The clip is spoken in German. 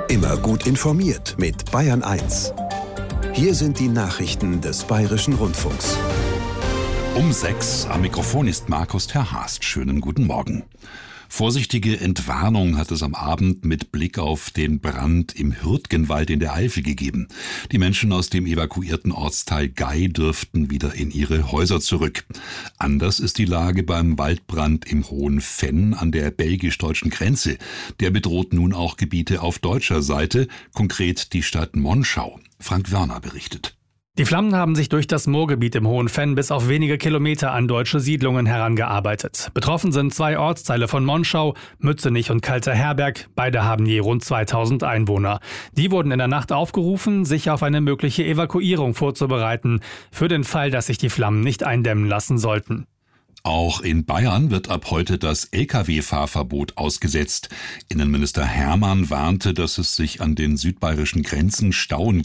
Immer gut informiert mit Bayern 1. Hier sind die Nachrichten des Bayerischen Rundfunks. Um 6 am Mikrofon ist Markus Terhast. Schönen guten Morgen. Vorsichtige Entwarnung hat es am Abend mit Blick auf den Brand im Hürtgenwald in der Eifel gegeben. Die Menschen aus dem evakuierten Ortsteil Gay dürften wieder in ihre Häuser zurück. Anders ist die Lage beim Waldbrand im Hohen Venn an der belgisch-deutschen Grenze. Der bedroht nun auch Gebiete auf deutscher Seite, konkret die Stadt Monschau. Frank Wörner berichtet. Die Flammen haben sich durch das Moorgebiet im Hohen Venn bis auf wenige Kilometer an deutsche Siedlungen herangearbeitet. Betroffen sind 2 Ortsteile von Monschau, Mützenich und Kalter Herberg. Beide haben je rund 2000 Einwohner. Die wurden in der Nacht aufgerufen, sich auf eine mögliche Evakuierung vorzubereiten, für den Fall, dass sich die Flammen nicht eindämmen lassen sollten. Auch in Bayern wird ab heute das Lkw-Fahrverbot ausgesetzt. Innenminister Hermann warnte, dass es sich an den südbayerischen Grenzen stauen